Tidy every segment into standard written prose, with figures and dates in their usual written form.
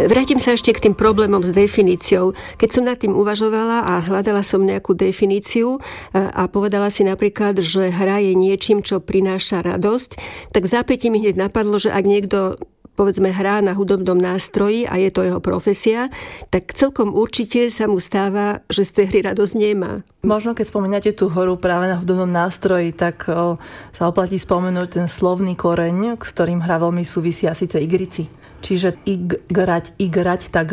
Vrátim sa ešte k tým problémom s definíciou. Keď som nad tým uvažovala a hľadala som nejakú definíciu a povedala si napríklad, že hra je niečím, čo prináša radosť, tak v zápätí mi hneď napadlo, že ak niekto povedzme hrá na hudobnom nástroji a je to jeho profesia, tak celkom určite sa mu stáva, že z tej hry radosť nemá. Možno keď spomínate tú hru práve na hudobnom nástroji, tak sa oplatí spomenúť ten slovný koreň, s ktorým hra veľmi súvisí, a síce igrici. Čiže igrať, tá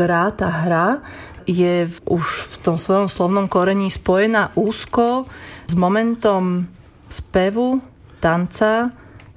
hra je už v tom svojom slovnom korení spojená úzko s momentom spevu, tanca,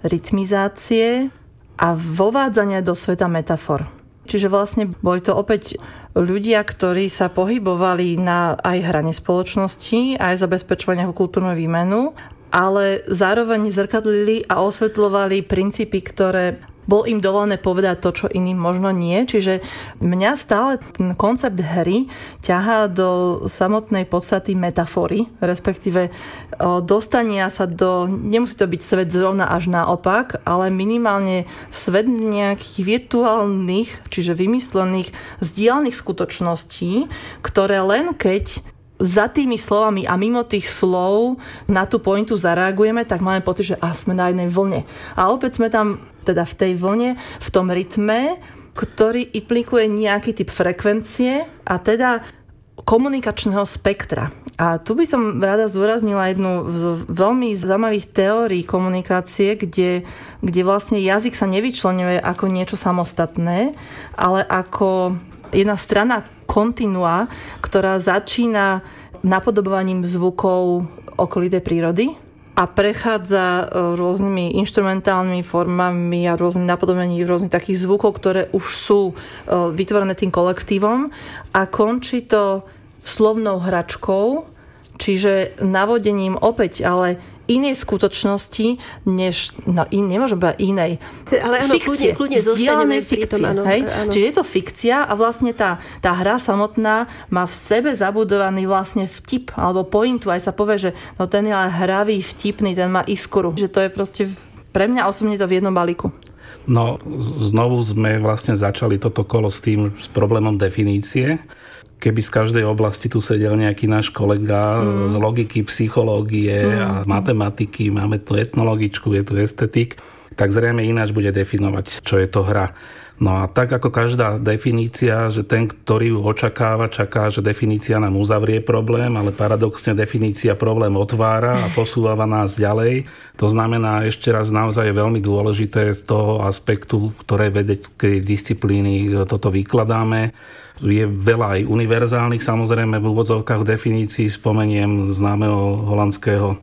rytmizácie a vovádzania do sveta metafor. Čiže vlastne boli to opäť ľudia, ktorí sa pohybovali na aj hrane spoločnosti, aj zabezpečovania kultúrnu výmenu, ale zároveň zrkadlili a osvetľovali princípy, ktoré bol im dovolené povedať to, čo iným možno nie. Čiže mňa stále ten koncept hry ťahá do samotnej podstaty metafory, respektíve dostania sa do, nemusí to byť svet zrovna až naopak, ale minimálne svet nejakých virtuálnych, čiže vymyslených, zdieľaných skutočností, ktoré len keď za tými slovami a mimo tých slov na tú pointu zareagujeme, tak máme pocit, že sme na jednej vlne. A opäť sme tam teda v tej vlne, v tom rytme, ktorý implikuje nejaký typ frekvencie a teda komunikačného spektra. A tu by som rada zdôraznila jednu z veľmi zaujímavých teórií komunikácie, kde vlastne jazyk sa nevyčleňuje ako niečo samostatné, ale ako jedna strana kontinua, ktorá začína napodobovaním zvukov okolitej prírody a prechádza rôznymi inštrumentálnymi formami a rôznymi napodobovaním rôznych takých zvukov, ktoré už sú vytvorené tým kolektívom, a končí to slovnou hračkou, čiže navodením opäť ale inej skutočnosti, než nemôžem povedať inej. Ale áno, fikcie, kľudne zostaneme pri tom, áno. Čiže je to fikcia a vlastne tá hra samotná má v sebe zabudovaný vlastne vtip alebo pointu. Aj sa povie, že ten je ale hravý, vtipný, ten má iskru. Že to je proste pre mňa osobne to v jednom balíku. No, znovu sme vlastne začali toto kolo s problémom definície. Keby z každej oblasti tu sedel nejaký náš kolega z logiky, psychológie a matematiky, máme tu etnologičku, je tu estetik, tak zrejme ináč bude definovať, čo je to hra. No a tak ako každá definícia, že ten, ktorý ju čaká, že definícia nám uzavrie problém, ale paradoxne definícia problém otvára a posúva nás ďalej. To znamená, ešte raz, naozaj je veľmi dôležité z toho aspektu, ktoré vedeckej disciplíny toto vykladáme. Je veľa aj univerzálnych, samozrejme v úvodzovkách definícií, spomeniem známeho holandského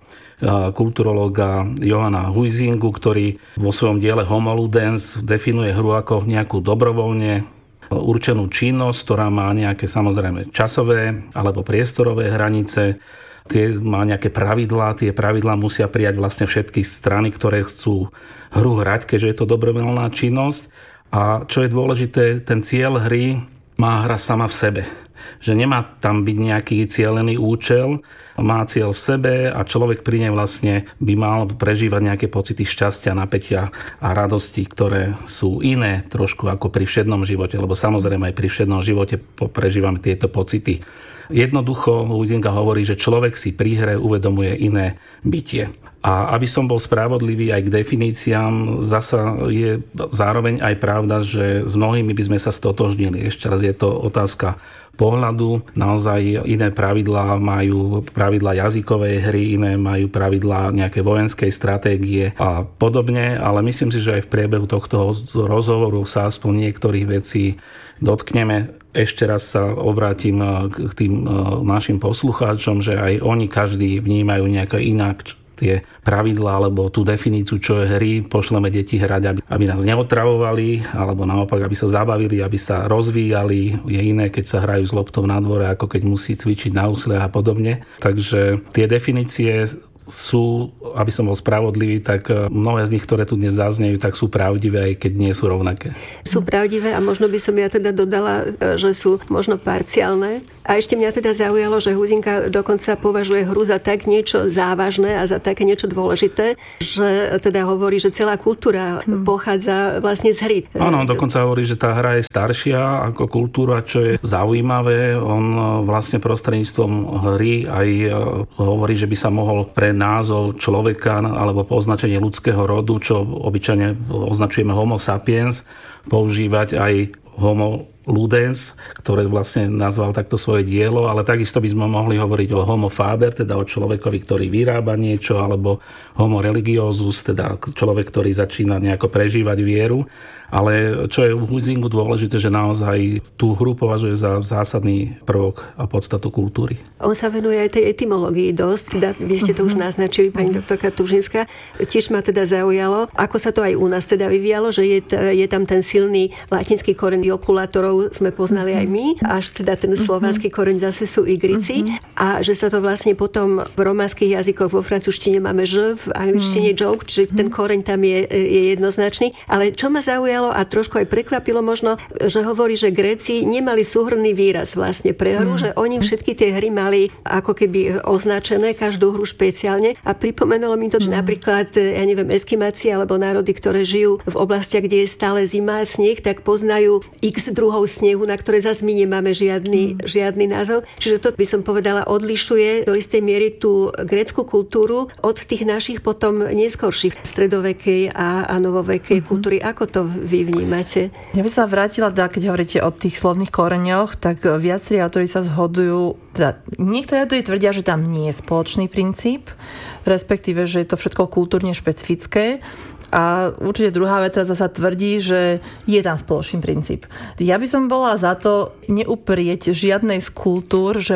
kulturológa Johana Huizingu, ktorý vo svojom diele Homo Ludens definuje hru ako nejakú dobrovoľne určenú činnosť, ktorá má nejaké samozrejme časové alebo priestorové hranice. Má nejaké pravidlá, tie pravidlá musia prijať vlastne všetky strany, ktoré chcú hru hrať, keďže je to dobrovoľná činnosť. A čo je dôležité, ten cieľ hry má hra sama v sebe. Že nemá tam byť nejaký cielený účel, má cieľ v sebe a človek pri nej vlastne by mal prežívať nejaké pocity šťastia, napätia a radosti, ktoré sú iné trošku ako pri všednom živote, lebo samozrejme aj pri všednom živote prežívame tieto pocity. Jednoducho Huizinga hovorí, že človek si pri hre uvedomuje iné bytie. A aby som bol spravodlivý aj k definíciám, zasa je zároveň aj pravda, že s mnohými by sme sa stotožnili. Ešte raz je to otázka pohľadu. Naozaj iné pravidlá majú pravidlá jazykovej hry, iné majú pravidlá nejaké vojenskej stratégie a podobne, ale myslím si, že aj v priebehu tohto rozhovoru sa aspoň niektorých vecí dotkneme. Ešte raz sa obrátim k tým našim poslucháčom, že aj oni každý vnímajú nejako inak tie pravidlá alebo tú definíciu, čo je hry. Pošleme deti hrať, aby nás neotravovali, alebo naopak, aby sa zabavili, aby sa rozvíjali. Je iné, keď sa hrajú s loptou na dvore, ako keď musí cvičiť na úsle a podobne. Takže tie definície sú, aby som bol spravodlivý, tak mnohé z nich, ktoré tu dnes zaznejú, tak sú pravdivé, aj keď nie sú rovnaké. Sú pravdivé a možno by som ja teda dodala, že sú možno parciálne. A ešte mňa teda zaujalo, že Huizinga dokonca považuje hru za tak niečo závažné a za také niečo dôležité, že teda hovorí, že celá kultúra pochádza vlastne z hry. Áno, dokonca hovorí, že tá hra je staršia ako kultúra, čo je zaujímavé. On vlastne prostredníctvom hry aj hovorí, že by sa mohol pre názov človeka alebo po označenie ľudského rodu, čo obyčajne označujeme homo sapiens, používať aj homo ludens, ktoré vlastne nazval takto svoje dielo, ale takisto by sme mohli hovoriť o homo faber, teda o človekovi, ktorý vyrába niečo, alebo homo religiosus, teda človek, ktorý začína nejako prežívať vieru. Ale čo je u Huizingu dôležité, že naozaj tú hru považuje za zásadný prvok a podstatu kultúry. On sa venuje aj tej etymológii dosť, teda vy ste to už naznačili, pani doktorka Tužinská. Tiež ma teda zaujalo, ako sa to aj u nás teda vyvíjalo, že je tam ten silný latinský koreň okulátorov, sme poznali aj my, až teda ten slovanský koreň zase sú igrici a že sa to vlastne potom v románskych jazykoch, vo francúzštine máme ž, v angličtine joke, čiže ten koreň tam je jednoznačný. Ale čo ma zaujalo a trošku aj prekvapilo možno, že hovorí, že Gréci nemali súhrnný výraz vlastne pre hru, že oni všetky tie hry mali ako keby označené, každú hru špeciálne a pripomenulo mi to, že napríklad, ja neviem, Eskimáci alebo národy, ktoré žijú v oblastiach, kde je stále zima a sneh, tak poznajú x druhov snehu, na ktoré zase my nemáme žiadny názov. Čiže to by som povedala odlišuje do istej miery tú grécku kultúru od tých našich potom neskorších stredovekej a novovekej kultúry. Ako to vy vnímate? Ja by sa vrátila, keď hovoríte o tých slovných koreňoch, tak viacerí autori sa zhodujú, teda niektorí autori tvrdia, že tam nie je spoločný princíp, respektíve, že je to všetko kultúrne špecifické. A určite druhá vetra zasa tvrdí, že je tam spoločný princíp. Ja by som bola za to neuprieť žiadnej z kultúr, že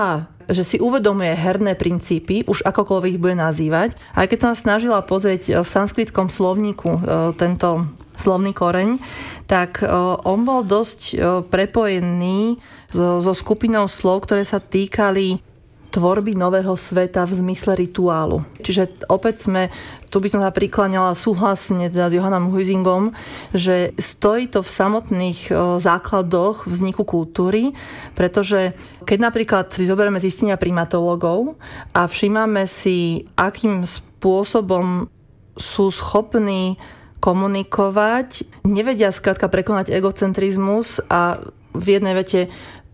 si uvedomuje herné princípy, už akokoľvek ich bude nazývať. A keď som snažila pozrieť v sanskritskom slovníku tento slovný koreň, tak on bol dosť prepojený so skupinou slov, ktoré sa týkali tvorby nového sveta v zmysle rituálu. Čiže opäť tu by som sa prikláňala súhlasne s Johannom Huizingom, že stojí to v samotných základoch vzniku kultúry, pretože keď napríklad si zoberieme zistenia primatológov a všímame si, akým spôsobom sú schopní komunikovať, nevedia skrátka prekonať egocentrizmus a v jednej vete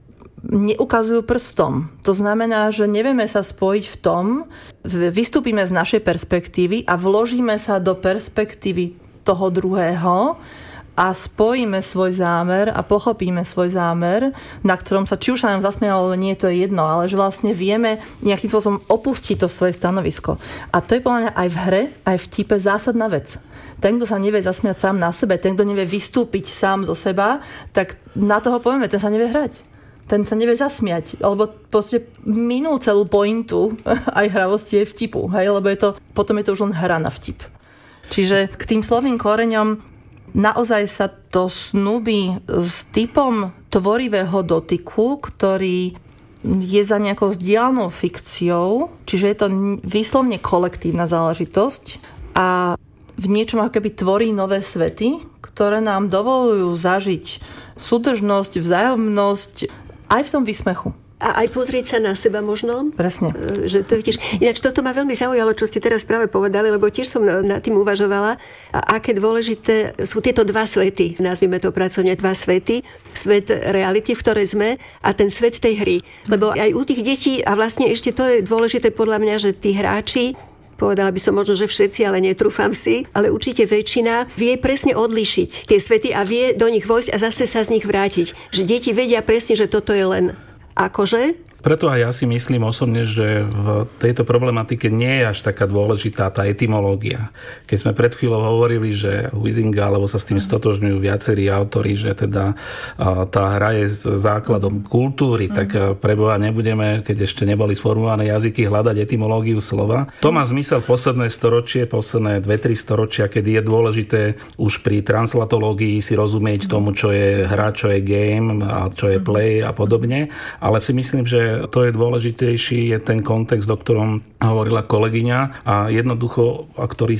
neukazujú prstom. To znamená, že nevieme sa spojiť v tom, vystúpime z našej perspektívy a vložíme sa do perspektívy toho druhého a spojíme svoj zámer a pochopíme svoj zámer, na ktorom sa či už sa nám zasmieva, alebo nie, to je jedno, ale že vlastne vieme nejakým spôsobom opustiť to svoje stanovisko. A to je podľa mňa aj v hre, aj v vtipe zásadná vec. Ten, kto sa nevie zasmiať sám na sebe, ten, kto nevie vystúpiť sám zo seba, tak na toho povieme, ten sa nevie hrať. Ten sa nevie zasmiať, alebo proste minul celú pointu aj hravosti je vtipu, hej? Lebo potom je to už len hra na vtip. Čiže k tým slovným koreňom naozaj sa to snúbi s typom tvorivého dotyku, ktorý je za nejakou vzdialenou fikciou, čiže je to výslovne kolektívna záležitosť a v niečom ako keby tvorí nové svety, ktoré nám dovolujú zažiť súdržnosť, vzájomnosť aj v tom výsmechu. A aj pozrieť sa na seba možno. Presne. Že to je tiež... Ináč toto ma veľmi zaujalo, čo ste teraz práve povedali, lebo tiež som nad tým uvažovala, a aké dôležité sú tieto dva svety, nazvime to pracovne dva svety. Svet reality, v ktorej sme, a ten svet tej hry. Lebo aj u tých detí, a vlastne ešte to je dôležité podľa mňa, že tí hráči, povedala by som možno, že všetci, ale netrúfam si, ale určite väčšina vie presne odlíšiť tie svety a vie do nich vojsť a zase sa z nich vrátiť. Že deti vedia presne, že toto je len akože. Preto aj ja si myslím osobne, že v tejto problematike nie je až taká dôležitá tá etymológia. Keď sme pred chvíľou hovorili, že Huizinga, alebo sa s tým stotožňujú viacerí autori, že teda tá hra je základom kultúry, tak preboha nebudeme, keď ešte neboli sformované jazyky, hľadať etymológiu slova. To má zmysel posledné storočie, posledné 2-3 storočia, kedy je dôležité už pri translatológii si rozumieť tomu, čo je hra, čo je game a čo je play a podobne. Ale si myslím, že to je dôležitejší, je ten kontext, o ktorom hovorila kolegyňa a jednoducho,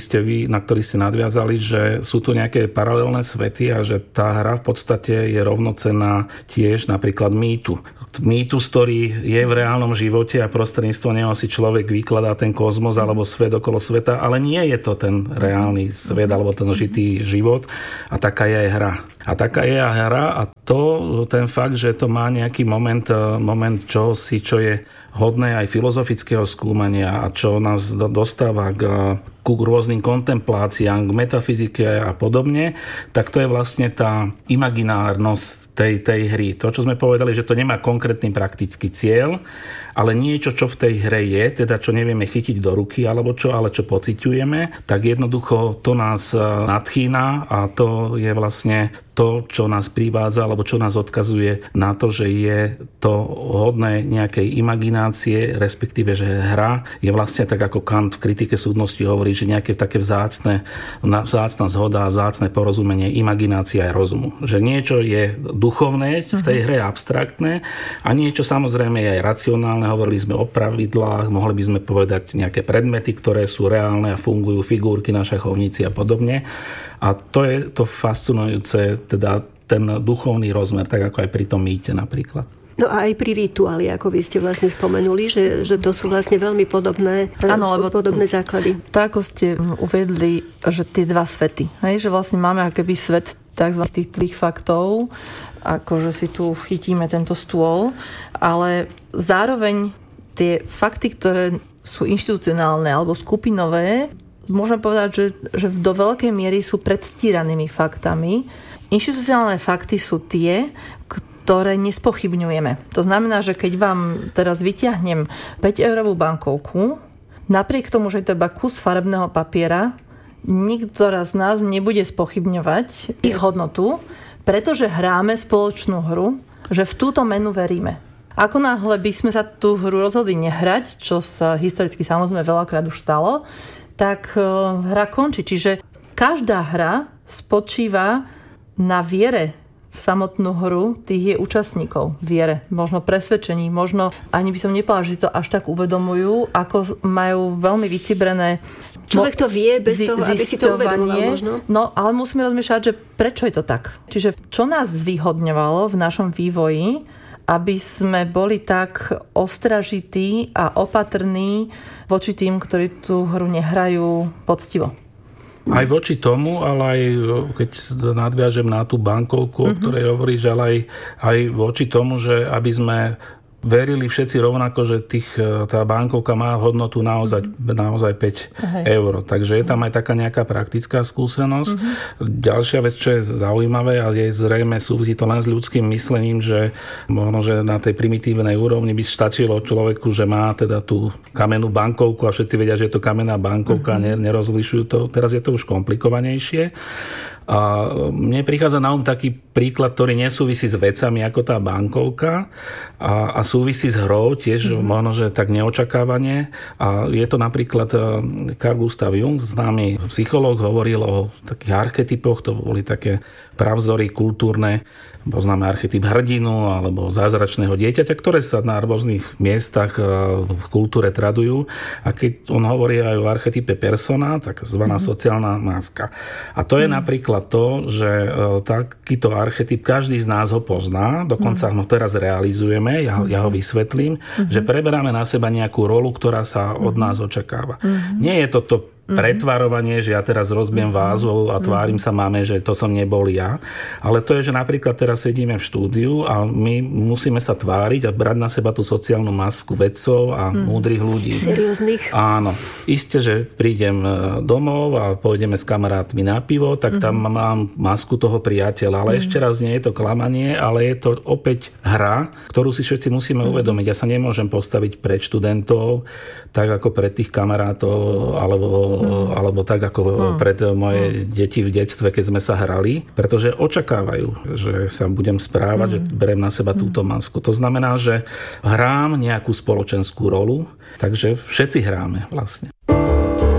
na ktorý ste nadviazali, že sú tu nejaké paralelné svety a že tá hra v podstate je rovnocenná tiež napríklad mýtu. Mýtus, ktorý je v reálnom živote a prostredníctvom neho si človek vykladá ten kozmos alebo svet okolo sveta, ale nie je to ten reálny svet alebo ten žitý život a taká je aj hra. A taká je aj hra a ten fakt, že to má nejaký moment čohosi, čo je hodné aj filozofického skúmania a čo nás dostáva ku rôznym kontempláciám, k metafyzike a podobne, tak to je vlastne tá imaginárnosť tej hry. To, čo sme povedali, že to nemá konkrétny praktický cieľ, ale niečo, čo v tej hre je, teda čo nevieme chytiť do ruky, ale čo pociťujeme, tak jednoducho to nás nadchýna a to je vlastne to, čo nás privádza, alebo čo nás odkazuje na to, že je to hodné nejakej imaginácie, respektíve, že hra je vlastne tak, ako Kant v kritike súdnosti hovorí, že nejaké také vzácna zhoda, vzácne porozumenie, imaginácia aj rozumu. Že niečo je duchovné, v tej hre abstraktné a niečo samozrejme je aj racionálne. Hovorili sme o pravidlách, mohli by sme povedať nejaké predmety, ktoré sú reálne a fungujú, figurky na šachovnici a podobne. A to je to fascinujúce, teda ten duchovný rozmer, tak ako aj pri tom mýte napríklad. No a aj pri rituáli, ako vy ste vlastne spomenuli, že to sú vlastne veľmi podobné základy. Tak, ako ste uvedli, že tie dva svety, hej, že vlastne máme akoby svet tzv. Tých tvých faktov, akože si tu chytíme tento stôl, ale zároveň tie fakty, ktoré sú inštitucionálne alebo skupinové, môžeme povedať, že do veľkej miery sú predstíranými faktami. Inštitucionálne fakty sú tie, ktoré nespochybňujeme. To znamená, že keď vám teraz vyťahnem 5-eurovú bankovku, napriek tomu, že je to iba kus farebného papiera, nikto z nás nebude spochybňovať ich hodnotu, pretože hráme spoločnú hru, že v túto menu veríme. Ako náhle by sme sa tú hru rozhodli nehrať, čo sa historicky samozrejme veľakrát už stalo, tak hra končí. Čiže každá hra spočíva na viere v samotnú hru tých jej účastníkov. Viere, možno presvedčení, možno ani by som nepovedala, že si to až tak uvedomujú, ako majú veľmi vycibrené. Človek to vie bez toho, aby si to uvedomoval možno. No, ale musíme rozmýšľať, že prečo je to tak. Čiže čo nás zvýhodňovalo v našom vývoji, aby sme boli tak ostražití a opatrní voči tým, ktorí tú hru nehrajú poctivo. Aj voči tomu, ale aj keď nadviažem na tú bankovku, o ktorej hovoríš, ale aj voči tomu, že aby sme verili všetci rovnako, že tá bankovka má hodnotu naozaj 5 eur. Takže je tam aj taká nejaká praktická skúsenosť. Ďalšia vec, čo je zaujímavé a je zrejme súvisí to len s ľudským myslením, že možno, že na tej primitívnej úrovni by stačilo človeku, že má teda tú kamennú bankovku a všetci vedia, že je to kamenná bankovka, nerozlišujú to. Teraz je to už komplikovanejšie. A mne prichádza na taký príklad, ktorý nesúvisí s vecami ako tá bankovka a súvisí s hrou tiež možno, že tak neočakávanie. A je to napríklad Carl Gustav Jung, známy psychológ, hovoril o takých archetypoch, to boli také pravzory kultúrne, poznáme archetyp hrdinu alebo zázračného dieťaťa, ktoré sa na rôznych miestach v kultúre tradujú. A keď on hovorí aj o archetype persona, tak zvaná sociálna maska. A to je napríklad to, že takýto archetyp každý z nás ho pozná, dokonca ho teraz realizujeme, ja ho vysvetlím, že preberáme na seba nejakú rolu, ktorá sa od nás očakáva. Nie je to pretvarovanie, že ja teraz rozbijem vázu a tvárim sa máme, že to som nebol ja. Ale to je, že napríklad teraz sedíme v štúdiu a my musíme sa tváriť a brať na seba tú sociálnu masku vedcov a múdrych ľudí. Serióznych. Áno. Isté, že prídem domov a pôjdeme s kamarátmi na pivo, tak tam mám masku toho priateľa. Ale ešte raz, nie je to klamanie, ale je to opäť hra, ktorú si všetci musíme uvedomiť. Ja sa nemôžem postaviť pred študentov, tak ako pred tých kamarátov alebo tak ako pred moje deti v detstve, keď sme sa hrali, pretože očakávajú, že sa budem správať, že beriem na seba túto masku. To znamená, že hrám nejakú spoločenskú rolu, takže všetci hráme vlastne.